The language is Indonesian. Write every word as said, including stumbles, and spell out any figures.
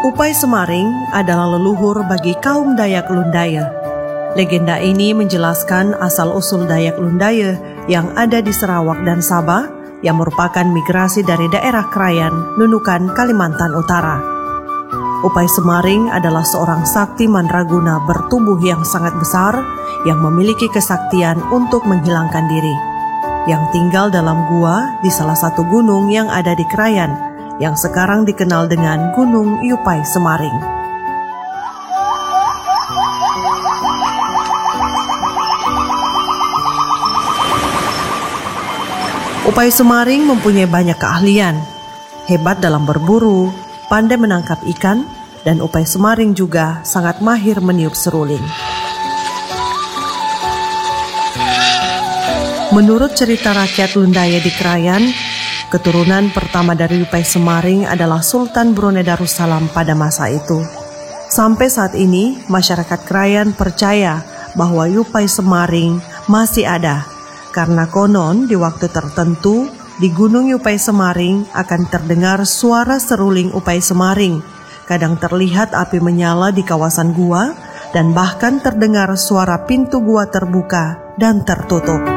Upai Semaring adalah leluhur bagi kaum Dayak Lundaya. Legenda ini menjelaskan asal-usul Dayak Lundaya yang ada di Sarawak dan Sabah yang merupakan migrasi dari daerah Krayan, Nunukan, Kalimantan Utara. Upai Semaring adalah seorang sakti mandraguna bertubuh yang sangat besar yang memiliki kesaktian untuk menghilangkan diri, yang tinggal dalam gua di salah satu gunung yang ada di Krayan, yang sekarang dikenal dengan Gunung Upai Semaring. Upai Semaring mempunyai banyak keahlian, hebat dalam berburu, pandai menangkap ikan, dan Upai Semaring juga sangat mahir meniup seruling. Menurut cerita rakyat Lundaya di Krayan, keturunan pertama dari Upai Semaring adalah Sultan Brunei Darussalam pada masa itu. Sampai saat ini, masyarakat Krayan percaya bahwa Upai Semaring masih ada, karena konon di waktu tertentu di Gunung Upai Semaring akan terdengar suara seruling Upai Semaring. Kadang terlihat api menyala di kawasan gua dan bahkan terdengar suara pintu gua terbuka dan tertutup.